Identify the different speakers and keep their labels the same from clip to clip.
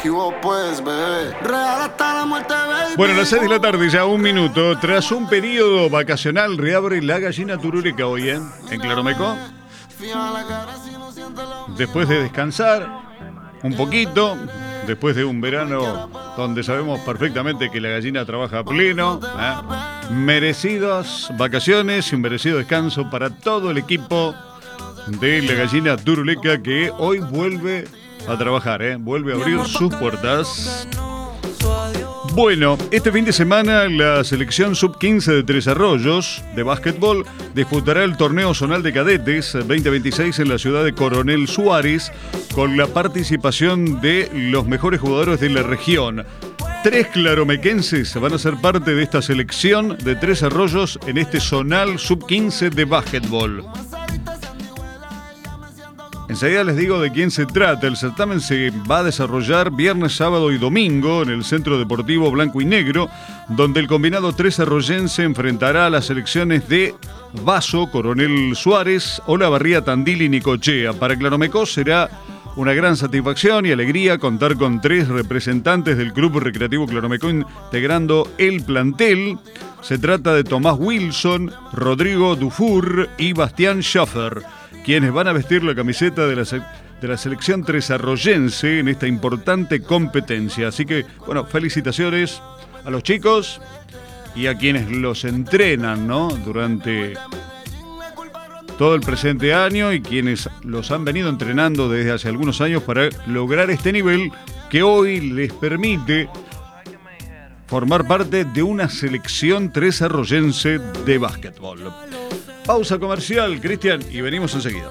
Speaker 1: aquí vos puedes ver. Real hasta la muerte, baby.
Speaker 2: Bueno, a las 6 de la tarde, ya un minuto. Tras un periodo vacacional, reabre la gallina turuleca hoy, en Claromeco. Después de descansar un poquito, después de un verano donde sabemos perfectamente que la gallina trabaja a pleno, merecidas vacaciones y un merecido descanso para todo el equipo de la gallina turuleca, que hoy vuelve a trabajar, vuelve a abrir sus puertas. Bueno, este fin de semana la selección sub-15 de Tres Arroyos de básquetbol disputará el torneo zonal de cadetes 2026 en la ciudad de Coronel Suárez, con la participación de los mejores jugadores de la región. 3 claromequenses van a ser parte de esta selección de Tres Arroyos en este zonal sub-15 de básquetbol. Enseguida les digo de quién se trata. El certamen se va a desarrollar viernes, sábado y domingo en el Centro Deportivo Blanco y Negro, donde el combinado Tres Arroyense enfrentará a las selecciones de Vaso, Coronel Suárez, Olavarría, Tandil y Nicochea. Para Claromeco será una gran satisfacción y alegría contar con 3 representantes del Club Recreativo Claromeco integrando el plantel. Se trata de Tomás Wilson, Rodrigo Dufour y Bastián Schaffer, quienes van a vestir la camiseta de la selección tresarroyense en esta importante competencia. Así que, bueno, felicitaciones a los chicos y a quienes los entrenan, ¿no?, durante todo el presente año, y quienes los han venido entrenando desde hace algunos años para lograr este nivel que hoy les permite formar parte de una selección tresarroyense de básquetbol. Pausa comercial, Cristian, y venimos enseguida.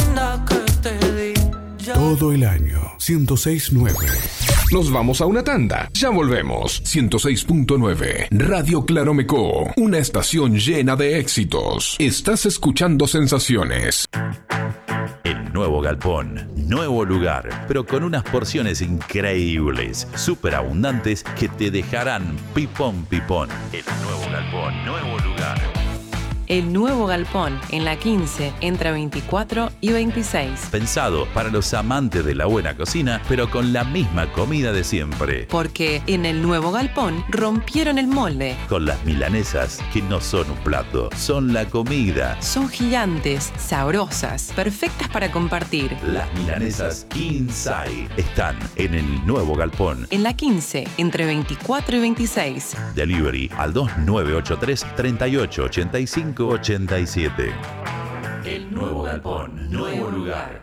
Speaker 3: Todo el año, 106.9.
Speaker 4: Nos vamos a una tanda. Ya volvemos. 106.9 Radio Claromeco, una estación llena de éxitos. Estás escuchando Sensaciones.
Speaker 5: El nuevo galpón, nuevo lugar, pero con unas porciones increíbles, súper abundantes, que te dejarán pipón pipón. El nuevo galpón, nuevo lugar.
Speaker 6: El nuevo galpón, en la 15, entre 24 y 26.
Speaker 5: Pensado para los amantes de la buena cocina, pero con la misma comida de siempre.
Speaker 6: Porque en el nuevo galpón rompieron el molde.
Speaker 5: Con las milanesas, que no son un plato, son la comida.
Speaker 6: Son gigantes, sabrosas, perfectas para compartir.
Speaker 5: Las milanesas King Size están en el nuevo galpón.
Speaker 6: En la 15, entre 24 y 26.
Speaker 5: Delivery al 2983 3885 87. El nuevo galpón, nuevo lugar.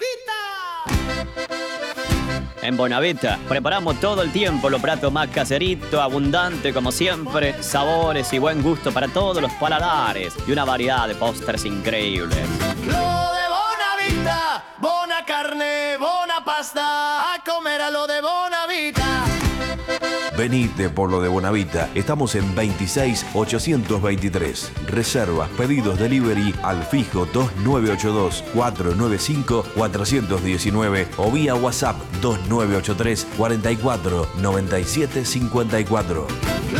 Speaker 7: En Bonavita preparamos todo el tiempo los platos más caserito, abundante como siempre, sabores y buen gusto para todos los paladares y una variedad de postres increíbles.
Speaker 1: Lo de Bonavita, bona carne, bona pasta, a comer a lo de Bonavita.
Speaker 8: Venite por lo de Bonavita. Estamos en 26-823. Reservas, pedidos, delivery al fijo 2982-495-419 o vía WhatsApp 2983-449754.
Speaker 1: Lo